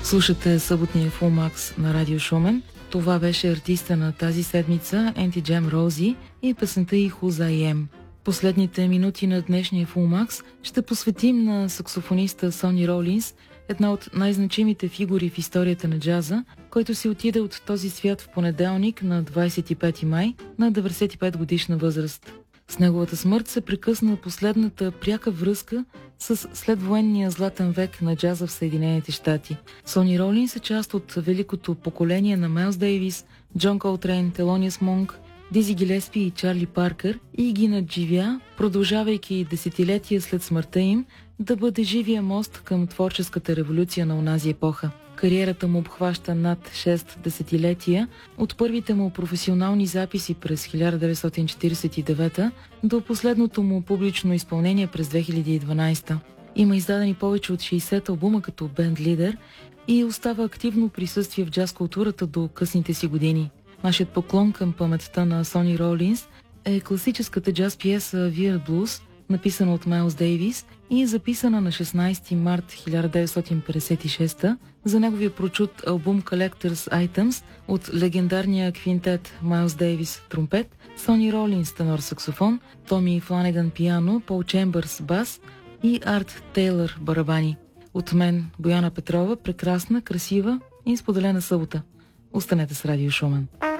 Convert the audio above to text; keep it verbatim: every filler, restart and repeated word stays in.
Слушате съботния Full-Max на Радио Шумен. Това беше артиста на тази седмица Anti-Jam Rosie и песента й Who I Am. Последните минути на днешния Full-Max ще посветим на саксофониста Сони Ролинс, една от най-значимите фигури в историята на джаза, който си отиде от този свят в понеделник на двадесет и пети май на деветдесет и пет годишна възраст. С неговата смърт се прекъсна последната пряка връзка с следвоенния златен век на джаза в Съединените щати. Сони Ролинс е част от великото поколение на Майлс Дейвис, Джон Колтрейн, Телониус Монк, Дизи Гилеспи и Чарли Паркър и ги надживя, продължавайки десетилетия след смъртта им, да бъде живия мост към творческата революция на онази епоха. Кариерата му обхваща над шест десетилетия, от първите му професионални записи през хиляда деветстотин четиридесет и девета до последното му публично изпълнение през две хиляди и дванадесета. Има издадени повече от шейсет албума като бенд лидер и остава активно присъствие в джаз културата до късните си години. Нашият поклон към паметта на Сони Ролинс е класическата джаз пиеса Weird Blues, написана от Майлс Дейвис и записана на шестнадесети март хиляда деветстотин петдесет и шеста за неговия прочут албум Collector's Items от легендарния квинтет Майлс Дейвис тромпет, Сони Ролинс тенор саксофон, Томи Фланеган пиано, Пол Чембърс бас и Арт Тейлър барабани. От мен, Бояна Петрова, прекрасна, красива и споделена събота. Останете с Радио Шумен.